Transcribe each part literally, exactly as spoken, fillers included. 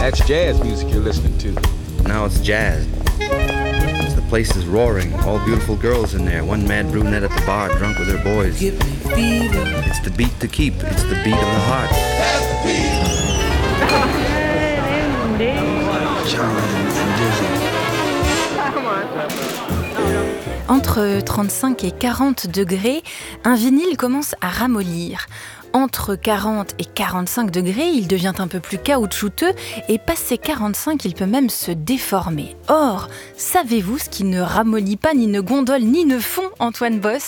That's jazz music you're listening to. Now it's jazz. The place is roaring, all beautiful girls in there, one mad brunette at the bar, drunk with her boys. It's the beat to keep, it's the beat of the heart. Entre trente-cinq et quarante degrés, un vinyle commence à ramollir. Entre quarante et quarante-cinq degrés, il devient un peu plus caoutchouteux et passé quarante-cinq, il peut même se déformer. Or, savez-vous ce qui ne ramollit pas, ni ne gondole, ni ne fond, Antoine Boss ?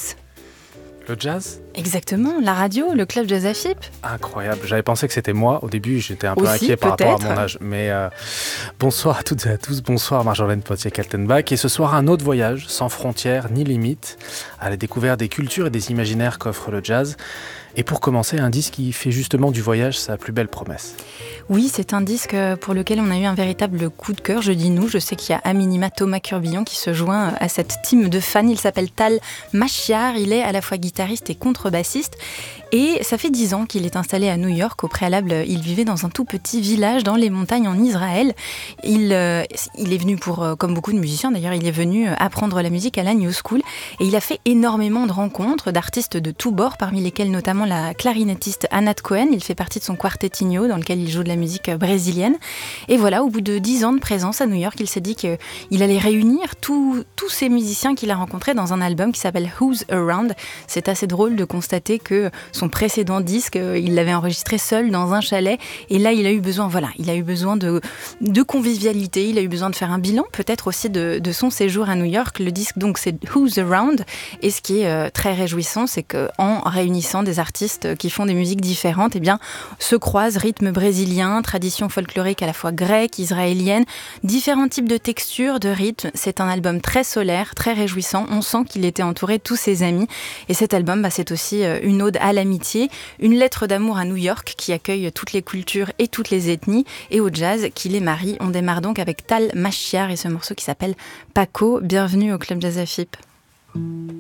Le jazz ? Exactement, la radio, le club Jazz Afip. Incroyable, j'avais pensé que c'était moi. Au début, j'étais un peu Aussi, inquiet par peut-être. rapport à mon âge. Mais euh, bonsoir à toutes et à tous, bonsoir Marjolaine Potier-Kaltenbach. Et ce soir, un autre voyage, sans frontières ni limites, à la découverte des cultures et des imaginaires qu'offre le jazz. Et pour commencer, un disque qui fait justement du voyage sa plus belle promesse. Oui, c'est un disque pour lequel on a eu un véritable coup de cœur. Je dis nous, je sais qu'il y a à minima Thomas Curbillon qui se joint à cette team de fans. Il s'appelle Tal Machiar, il est à la fois guitariste et contrebassiste. Et ça fait dix ans qu'il est installé à New York. Au préalable, il vivait dans un tout petit village dans les montagnes en Israël. Il, euh, il est venu pour, euh, comme beaucoup de musiciens d'ailleurs, il est venu apprendre la musique à la New School. Et il a fait énormément de rencontres d'artistes de tous bords, parmi lesquels notamment la clarinettiste Anat Cohen. Il fait partie de son quartettinho dans lequel il joue de la musique brésilienne. Et voilà, au bout de dix ans de présence à New York, il s'est dit qu'il allait réunir tous ces musiciens qu'il a rencontrés dans un album qui s'appelle Who's Around. C'est assez drôle de constater que son précédent disque, il l'avait enregistré seul dans un chalet. Et là, il a eu besoin, voilà, il a eu besoin de, de convivialité. Il a eu besoin de faire un bilan, peut-être aussi de, de son séjour à New York. Le disque, donc, c'est Who's Around. Et ce qui est euh, très réjouissant, c'est qu'en réunissant des artistes qui font des musiques différentes, eh bien, se croisent rythme brésilien, tradition folklorique à la fois grecque, israélienne, différents types de textures, de rythmes. C'est un album très solaire, très réjouissant. On sent qu'il était entouré de tous ses amis. Et cet album, bah, c'est aussi une ode à l'amitié, une lettre d'amour à New York qui accueille toutes les cultures et toutes les ethnies, et au jazz qui les marie. On démarre donc avec Tal Machiar et ce morceau qui s'appelle Paco. Bienvenue au Club Jazz Afip.